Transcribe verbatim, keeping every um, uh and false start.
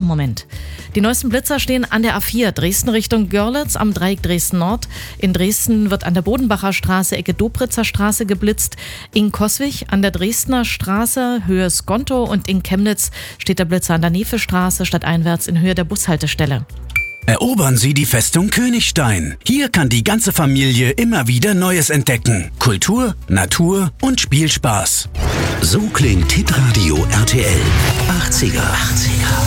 Moment. Die neuesten Blitzer stehen an der A vier, Dresden Richtung Görlitz am Dreieck Dresden Nord. In Dresden wird an der Bodenbacher Straße, Ecke Dobritzer Straße geblitzt. In Coswig an der Dresdner Straße, Höhe Skonto, und in Chemnitz steht der Blitzer an der Nefestraße, stadteinwärts in Höhe der Bushaltestelle. Erobern Sie die Festung Königstein. Hier kann die ganze Familie immer wieder Neues entdecken. Kultur, Natur und Spielspaß. So klingt Hitradio R T L achtziger. achtziger.